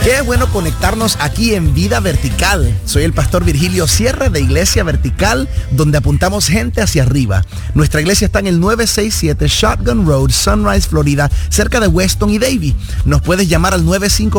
Qué bueno conectarnos aquí en Vida Vertical. Soy el pastor Virgilio Sierra de Iglesia Vertical, donde apuntamos gente hacia arriba. Nuestra iglesia está en el 967 Shotgun Road, Sunrise, Florida, cerca de Weston y Davie. Nos puedes llamar al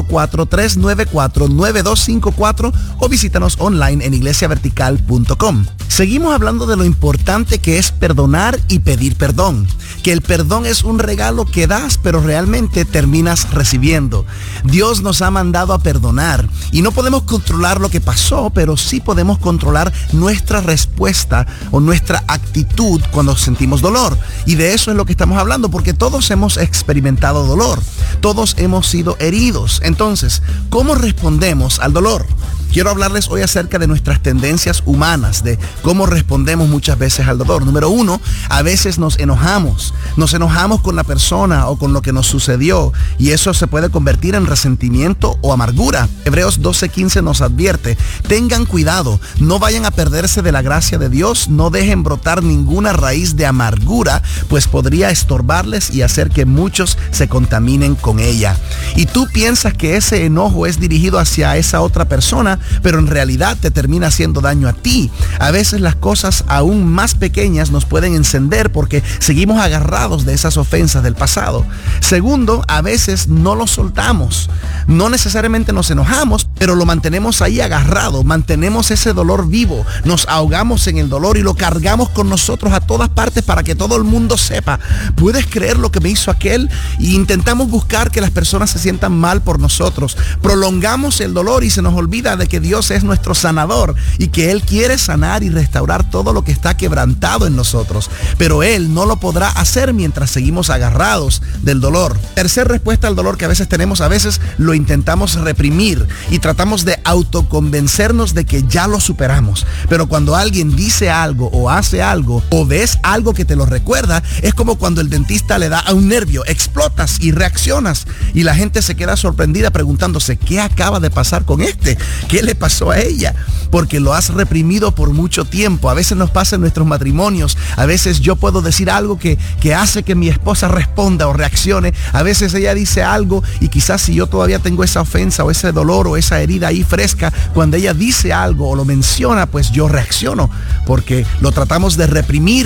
954-394-9254 o visítanos online en iglesiavertical.com. Seguimos hablando de lo importante que es perdonar y pedir perdón. Que el perdón es un regalo que das, pero realmente terminas recibiendo. Dios nos ha mandado a perdonar y no podemos controlar lo que pasó, pero sí podemos controlar nuestra respuesta o nuestra actitud cuando sentimos dolor. Y de eso es lo que estamos hablando, porque todos hemos experimentado dolor, todos hemos sido heridos. Entonces, ¿cómo respondemos al dolor? Quiero hablarles hoy acerca de nuestras tendencias humanas, de cómo respondemos muchas veces al dolor. Número 1, a veces nos enojamos con la persona o con lo que nos sucedió, y eso se puede convertir en resentimiento o amargura. Hebreos 12:15 nos advierte: tengan cuidado, no vayan a perderse de la gracia de Dios, no dejen brotar ninguna raíz de amargura, pues podría estorbarles y hacer que muchos se contaminen con ella. Y tú piensas que ese enojo es dirigido hacia esa otra persona, pero en realidad te termina haciendo daño a ti. A veces las cosas aún más pequeñas nos pueden encender porque seguimos agarrados de esas ofensas del pasado. Segundo, a veces no lo soltamos. No necesariamente nos enojamos, pero lo mantenemos ahí agarrado, mantenemos ese dolor vivo, nos ahogamos en el dolor y lo cargamos con nosotros a todas partes para que todo el mundo sepa: ¿puedes creer lo que me hizo aquel? Y intentamos buscar que las personas se sientan mal por nosotros. Prolongamos el dolor y se nos olvida de que Dios es nuestro sanador y que Él quiere sanar y restaurar todo lo que está quebrantado en nosotros. Pero Él no lo podrá hacer mientras seguimos agarrados del dolor. Tercer respuesta al dolor que a veces tenemos: a veces lo intentamos reprimir y tratamos de autoconvencernos de que ya lo superamos. Pero cuando alguien dice algo o hace algo o ves algo que te lo recuerda, es como cuando el dentista le da a un nervio, explotas y reaccionas, y la gente se queda sorprendida preguntándose: ¿qué acaba de pasar con este? ¿Qué le pasó a ella? Porque lo has reprimido por mucho tiempo. A veces nos pasa en nuestros matrimonios. A veces yo puedo decir algo que hace que mi esposa responda o reaccione. A veces ella dice algo y quizás si yo todavía tengo esa ofensa o ese dolor o esa herida ahí fresca, cuando ella dice algo o lo menciona, pues yo reacciono porque lo tratamos de reprimir